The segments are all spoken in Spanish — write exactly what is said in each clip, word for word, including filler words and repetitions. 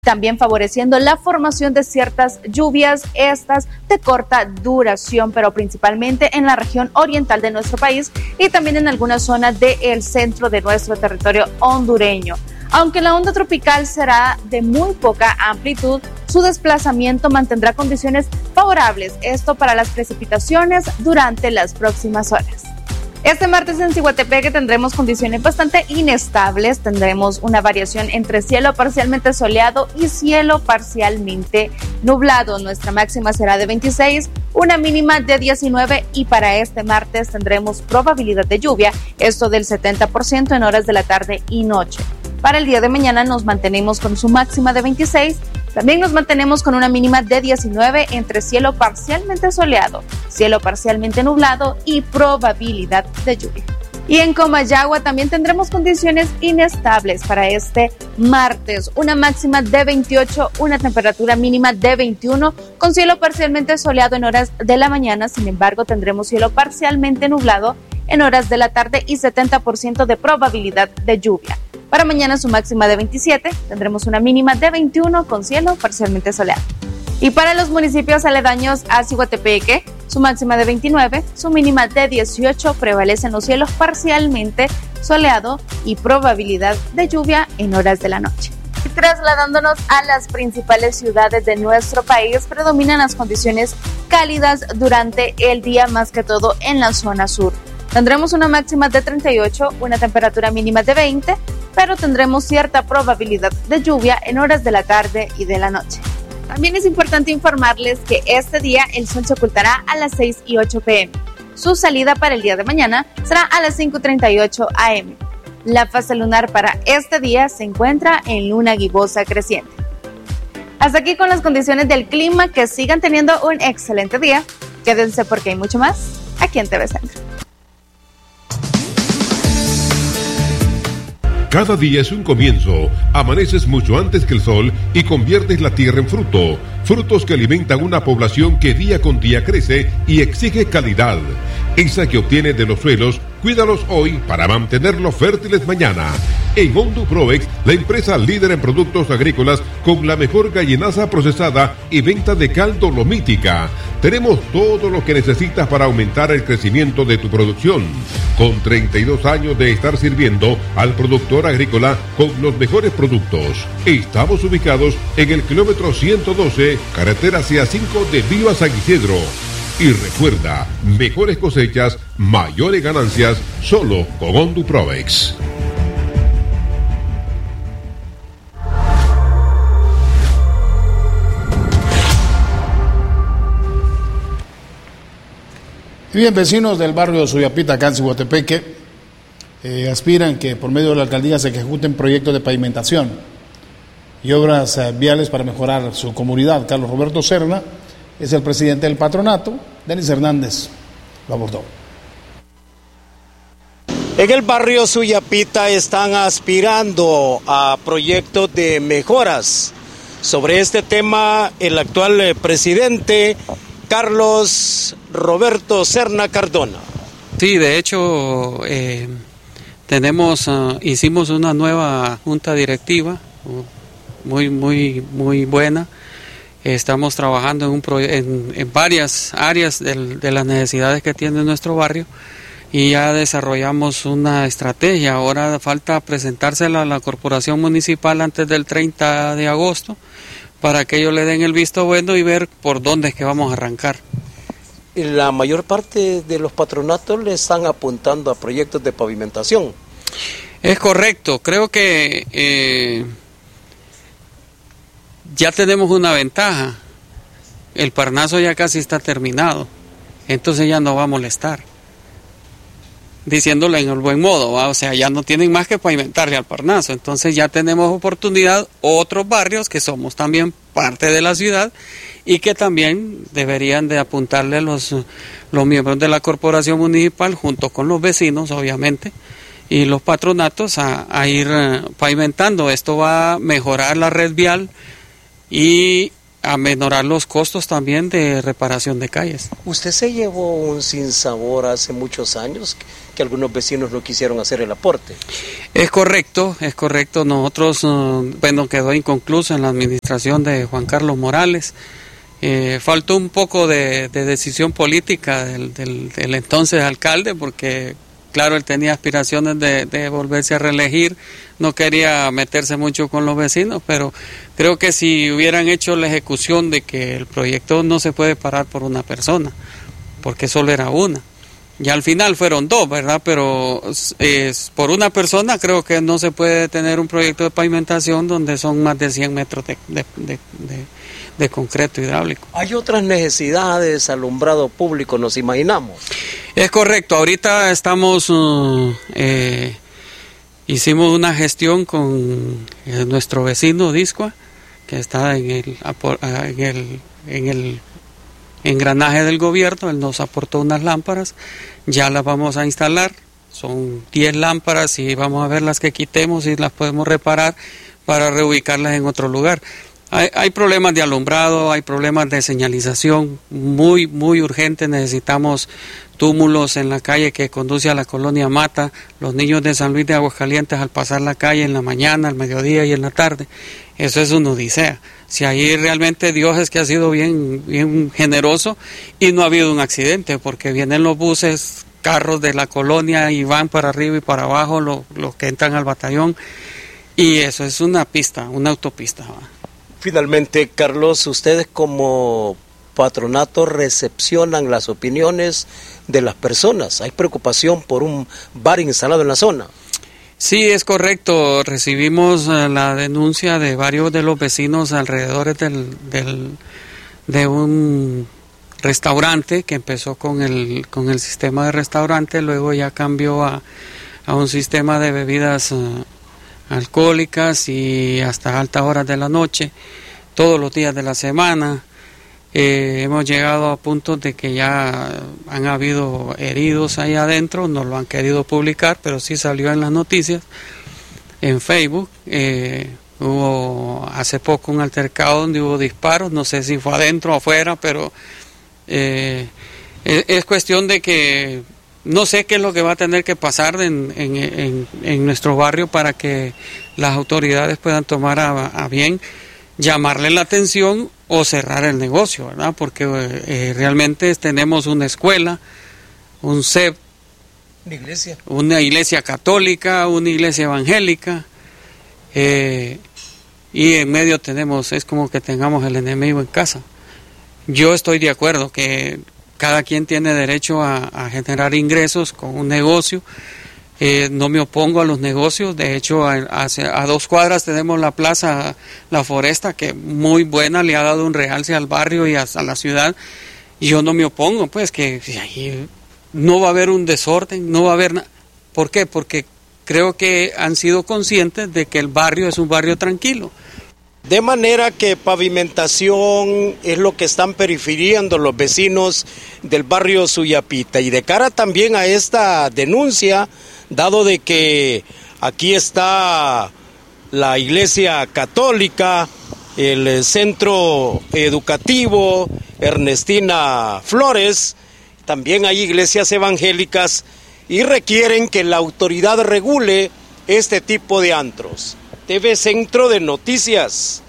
también favoreciendo la formación de ciertas lluvias, estas de corta duración, pero principalmente en la región oriental de nuestro país y también en algunas zonas del centro de nuestro territorio hondureño. Aunque la onda tropical será de muy poca amplitud, su desplazamiento mantendrá condiciones favorables, esto para las precipitaciones durante las próximas horas. Este martes en Ciguatepeque tendremos condiciones bastante inestables, tendremos una variación entre cielo parcialmente soleado y cielo parcialmente nublado. Nuestra máxima será de veintiséis, una mínima de diecinueve y para este martes tendremos probabilidad de lluvia, esto del setenta por ciento en horas de la tarde y noche. Para el día de mañana nos mantenemos con su máxima de veintiséis, también nos mantenemos con una mínima de diecinueve entre cielo parcialmente soleado, cielo parcialmente nublado y probabilidad de lluvia. Y en Comayagua también tendremos condiciones inestables para este martes, una máxima de veintiocho, una temperatura mínima de veintiuno, con cielo parcialmente soleado en horas de la mañana, sin embargo tendremos cielo parcialmente nublado en horas de la tarde y setenta por ciento de probabilidad de lluvia. Para mañana su máxima de veintisiete, tendremos una mínima de veintiuno con cielo parcialmente soleado. Y para los municipios aledaños a Ciguatepeque, su máxima de veintinueve, su mínima de dieciocho, prevalecen los cielos parcialmente soleado y probabilidad de lluvia en horas de la noche. Y trasladándonos a las principales ciudades de nuestro país, predominan las condiciones cálidas durante el día, más que todo en la zona sur. Tendremos una máxima de treinta y ocho, una temperatura mínima de veinte, pero tendremos cierta probabilidad de lluvia en horas de la tarde y de la noche. También es importante informarles que este día el sol se ocultará a las seis y ocho pm. Su salida para el día de mañana será a las cinco y treinta y ocho am. La fase lunar para este día se encuentra en luna gibosa creciente. Hasta aquí con las condiciones del clima, que sigan teniendo un excelente día. Quédense porque hay mucho más aquí en T V Centro. Cada día es un comienzo. Amaneces mucho antes que el sol y conviertes la tierra en fruto. Frutos que alimentan una población que día con día crece y exige calidad. Esa que obtienes de los suelos, cuídalos hoy para mantenerlos fértiles mañana. En Honduprovex, la empresa líder en productos agrícolas con la mejor gallinaza procesada y venta de cal dolomítica. Tenemos todo lo que necesitas para aumentar el crecimiento de tu producción. Con treinta y dos años de estar sirviendo al productor agrícola con los mejores productos. Estamos ubicados en el kilómetro ciento doce, carretera C A cinco de Viva San Isidro. Y recuerda, mejores cosechas, mayores ganancias, solo con Honduprovex. Bien, vecinos del barrio Suyapita, acá en Ciguatepeque, eh, aspiran que por medio de la alcaldía se ejecuten proyectos de pavimentación y obras eh, viales para mejorar su comunidad. Carlos Roberto Serna es el presidente del patronato. Denis Hernández lo abordó. En el barrio Suyapita están aspirando a proyectos de mejoras. Sobre este tema, el actual presidente Carlos Roberto Serna Cardona. Sí, de hecho, eh, tenemos, uh, hicimos una nueva junta directiva, uh, muy, muy, muy buena. Estamos trabajando en, un pro en, en varias áreas del, de las necesidades que tiene nuestro barrio y ya desarrollamos una estrategia. Ahora falta presentársela a la corporación municipal antes del treinta de agosto para que ellos le den el visto bueno y ver por dónde es que vamos a arrancar. La mayor parte de los patronatos le están apuntando a proyectos de pavimentación. Es correcto, creo que eh, ya tenemos una ventaja. El Parnaso ya casi está terminado, entonces ya no va a molestar. Diciéndolo en el buen modo, ¿va? O sea, ya no tienen más que pavimentarle al Parnaso, entonces ya tenemos oportunidad otros barrios que somos también parte de la ciudad y que también deberían de apuntarle los, los miembros de la corporación municipal junto con los vecinos, obviamente, y los patronatos a, a ir pavimentando. Esto va a mejorar la red vial y a menorar los costos también de reparación de calles. Usted se llevó un sinsabor hace muchos años que que algunos vecinos no quisieron hacer el aporte. Es correcto, es correcto. Nosotros, bueno, quedó inconcluso en la administración de Juan Carlos Morales. Eh, faltó un poco de, de decisión política del, del, del entonces alcalde, porque claro, él tenía aspiraciones de, de volverse a reelegir, no quería meterse mucho con los vecinos, pero creo que si hubieran hecho la ejecución de que el proyecto no se puede parar por una persona, porque solo era una. Ya al final fueron dos, ¿verdad? Pero es, por una persona creo que no se puede tener un proyecto de pavimentación donde son más de cien metros de, de, de, de, de concreto hidráulico. ¿Hay otras necesidades, alumbrado público, nos imaginamos? Es correcto, ahorita estamos, uh, eh, hicimos una gestión con eh, nuestro vecino Discua, que está en el, en el, en el engranaje del gobierno. Él nos aportó unas lámparas, ya las vamos a instalar, son diez lámparas y vamos a ver las que quitemos y las podemos reparar para reubicarlas en otro lugar. Hay, hay problemas de alumbrado, hay problemas de señalización muy, muy urgentes. Necesitamos túmulos en la calle que conduce a la colonia Mata. Los niños de San Luis de Aguascalientes, al pasar la calle en la mañana, al mediodía y en la tarde, eso es una odisea. Si ahí realmente Dios es que ha sido bien, bien generoso y no ha habido un accidente, porque vienen los buses, carros de la colonia y van para arriba y para abajo los, los que entran al batallón, y eso es una pista, una autopista. Finalmente, Carlos, ustedes como patronato recepcionan las opiniones de las personas. ¿Hay preocupación por un bar instalado en la zona? Sí, es correcto. Recibimos uh, la denuncia de varios de los vecinos alrededor del, del, de un restaurante que empezó con el, con el sistema de restaurante, luego ya cambió a, a un sistema de bebidas uh, alcohólicas y hasta altas horas de la noche, todos los días de la semana. Eh, hemos llegado a puntos de que ya han habido heridos ahí adentro, no lo han querido publicar, pero sí salió en las noticias, en Facebook. Eh, hubo hace poco un altercado donde hubo disparos, no sé si fue adentro o afuera, pero eh, es, es cuestión de que no sé qué es lo que va a tener que pasar en, en, en, en nuestro barrio para que las autoridades puedan tomar a, a bien llamarle la atención o cerrar el negocio, ¿verdad? Porque eh, realmente tenemos una escuela, un C E P, una iglesia, una iglesia católica, una iglesia evangélica, eh, y en medio tenemos, es como que tengamos el enemigo en casa. Yo estoy de acuerdo que cada quien tiene derecho a, a generar ingresos con un negocio. Eh, no me opongo a los negocios. De hecho, a, a, a dos cuadras tenemos la plaza La Foresta, que muy buena, le ha dado un realce al barrio y a, a la ciudad. Y yo no me opongo, pues que ahí no va a haber un desorden, no va a haber nada. ¿Por qué? Porque creo que han sido conscientes de que el barrio es un barrio tranquilo. De manera que pavimentación es lo que están prefiriendo los vecinos del barrio Suyapita. Y de cara también a esta denuncia, dado de que aquí está la iglesia católica, el centro educativo Ernestina Flores, también hay iglesias evangélicas y requieren que la autoridad regule este tipo de antros. T V Centro de Noticias.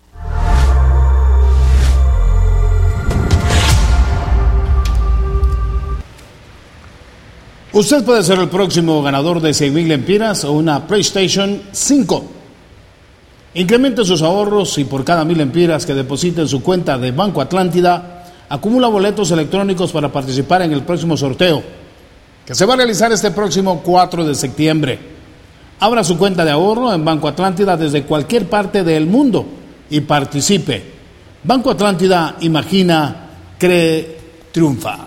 Usted puede ser el próximo ganador de seis mil lempiras o una PlayStation cinco. Incremente sus ahorros y por cada mil lempiras que deposite en su cuenta de Banco Atlántida, acumula boletos electrónicos para participar en el próximo sorteo, que se va a realizar este próximo cuatro de septiembre. Abra su cuenta de ahorro en Banco Atlántida desde cualquier parte del mundo y participe. Banco Atlántida, imagina, cree, triunfa.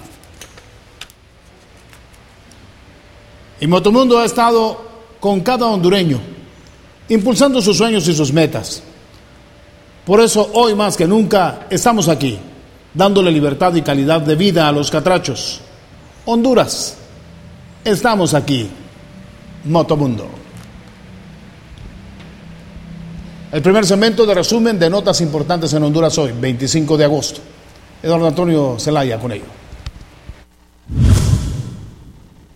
Y Motomundo ha estado con cada hondureño, impulsando sus sueños y sus metas. Por eso, hoy más que nunca, estamos aquí, dándole libertad y calidad de vida a los catrachos. Honduras, estamos aquí. Motomundo. El primer segmento de resumen de notas importantes en Honduras hoy, veinticinco de agosto. Eduardo Antonio Zelaya con ello.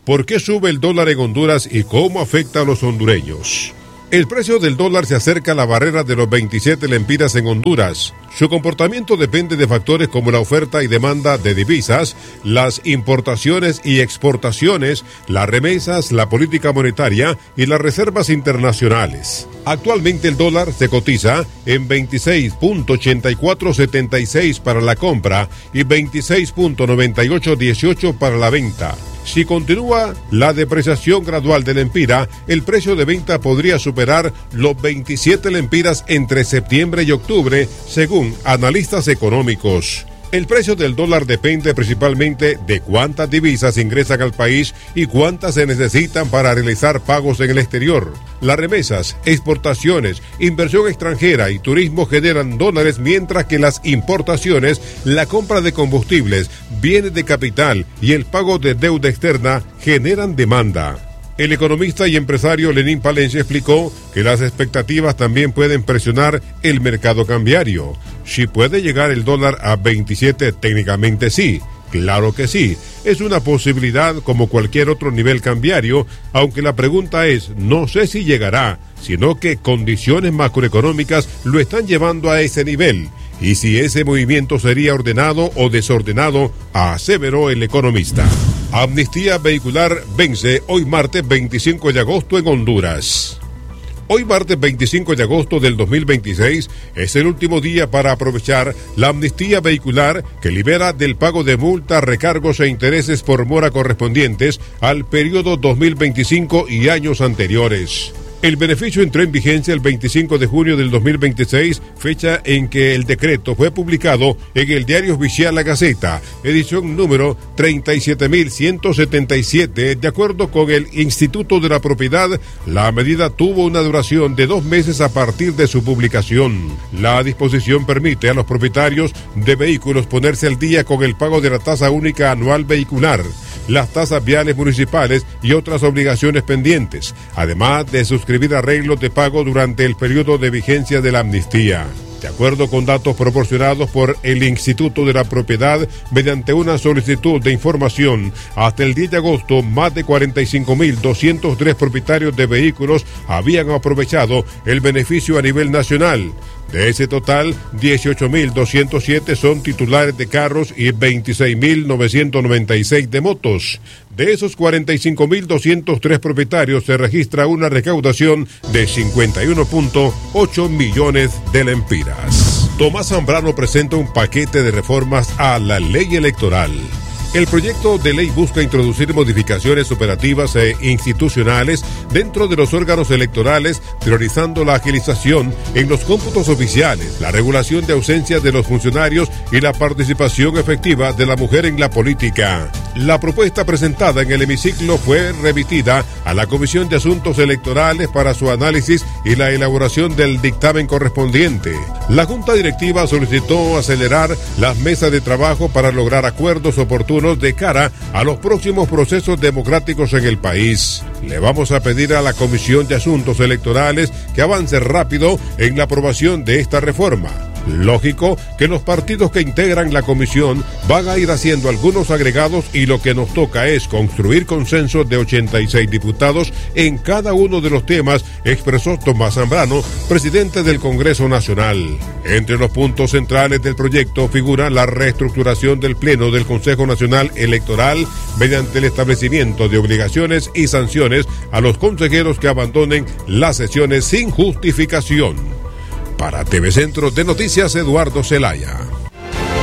¿Por qué sube el dólar en Honduras y cómo afecta a los hondureños? El precio del dólar se acerca a la barrera de los veintisiete lempiras en Honduras. Su comportamiento depende de factores como la oferta y demanda de divisas, las importaciones y exportaciones, las remesas, la política monetaria y las reservas internacionales. Actualmente el dólar se cotiza en veintiséis punto ochenta y cuatro setenta y seis para la compra y veintiséis punto noventa y ocho dieciocho para la venta. Si continúa la depreciación gradual del lempira, el precio de venta podría superar los veintisiete lempiras entre septiembre y octubre, según analistas económicos. El precio del dólar depende principalmente de cuántas divisas ingresan al país y cuántas se necesitan para realizar pagos en el exterior. Las remesas, exportaciones, inversión extranjera y turismo generan dólares, mientras que las importaciones, la compra de combustibles, bienes de capital y el pago de deuda externa generan demanda. El economista y empresario Lenín Palencia explicó que las expectativas también pueden presionar el mercado cambiario. Si puede llegar el dólar a veintisiete, técnicamente sí, claro que sí. Es una posibilidad como cualquier otro nivel cambiario, aunque la pregunta es, no sé si llegará, sino que condiciones macroeconómicas lo están llevando a ese nivel. Y si ese movimiento sería ordenado o desordenado, aseveró el economista. Amnistía vehicular vence hoy martes veinticinco de agosto en Honduras. Hoy martes veinticinco de agosto del dos mil veintiséis es el último día para aprovechar la amnistía vehicular que libera del pago de multas, recargos e intereses por mora correspondientes al periodo dos mil veinticinco y años anteriores. El beneficio entró en vigencia el veinticinco de junio del dos mil veintiséis, fecha en que el decreto fue publicado en el diario oficial La Gaceta, edición número treinta y siete mil ciento setenta y siete. De acuerdo con el Instituto de la Propiedad, la medida tuvo una duración de dos meses a partir de su publicación. La disposición permite a los propietarios de vehículos ponerse al día con el pago de la tasa única anual vehicular, las tasas viales municipales y otras obligaciones pendientes, además de suscribir arreglos de pago durante el periodo de vigencia de la amnistía. De acuerdo con datos proporcionados por el Instituto de la Propiedad mediante una solicitud de información, hasta el diez de agosto, más de cuarenta y cinco mil doscientos tres propietarios de vehículos habían aprovechado el beneficio a nivel nacional. De ese total, dieciocho mil doscientos siete son titulares de carros y veintiséis mil novecientos noventa y seis de motos. De esos cuarenta y cinco mil doscientos tres propietarios se registra una recaudación de cincuenta y uno punto ocho millones de lempiras. Tomás Zambrano presenta un paquete de reformas a la ley electoral. El proyecto de ley busca introducir modificaciones operativas e institucionales dentro de los órganos electorales, priorizando la agilización en los cómputos oficiales, la regulación de ausencias de los funcionarios y la participación efectiva de la mujer en la política. La propuesta presentada en el hemiciclo fue remitida a la Comisión de Asuntos Electorales para su análisis y la elaboración del dictamen correspondiente. La Junta Directiva solicitó acelerar las mesas de trabajo para lograr acuerdos oportunos de cara a los próximos procesos democráticos en el país. Le vamos a pedir a la Comisión de Asuntos Electorales que avance rápido en la aprobación de esta reforma. Lógico que los partidos que integran la comisión van a ir haciendo algunos agregados y lo que nos toca es construir consensos de ochenta y seis diputados en cada uno de los temas, expresó Tomás Zambrano, presidente del Congreso Nacional. Entre los puntos centrales del proyecto figura la reestructuración del Pleno del Consejo Nacional Electoral mediante el establecimiento de obligaciones y sanciones a los consejeros que abandonen las sesiones sin justificación. Para T V Centro de Noticias, Eduardo Zelaya.